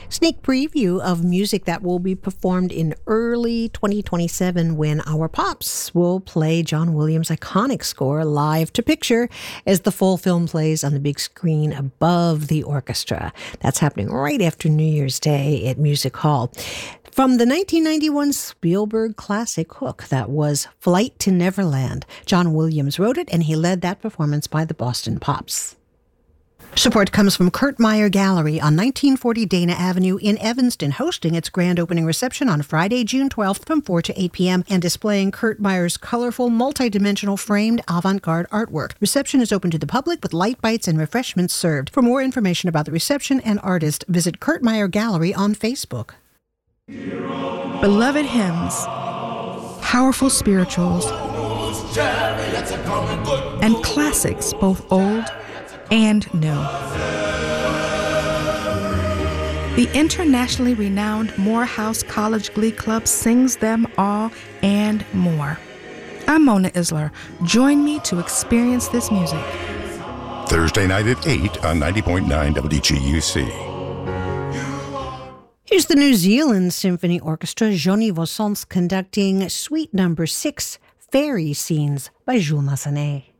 Sneak preview of music that will be performed in early 2027 when our Pops will play John Williams' iconic score live to picture as the full film plays on the big screen above the orchestra. That's happening right after New Year's Day at Music Hall. From the 1991 Spielberg classic Hook, that was Flight to Neverland. John Williams wrote it, and he led that performance by the Boston Pops. Support comes from Kurt Meyer Gallery on 1940 Dana Avenue in Evanston, hosting its grand opening reception on Friday, June 12th from 4 to 8 p.m. and displaying Kurt Meyer's colorful, multi-dimensional framed avant-garde artwork. Reception is open to the public with light bites and refreshments served. For more information about the reception and artist, visit Kurt Meyer Gallery on Facebook. Beloved hymns, powerful spirituals, and classics, both old and new. The internationally renowned Morehouse College Glee Club sings them all and more. I'm Mona Isler. Join me to experience this music. Thursday night at 8 on 90.9 WGUC. Here's the New Zealand Symphony Orchestra, Johnny Vossons conducting Suite No. 6, Fairy Scenes by Jules Massenet.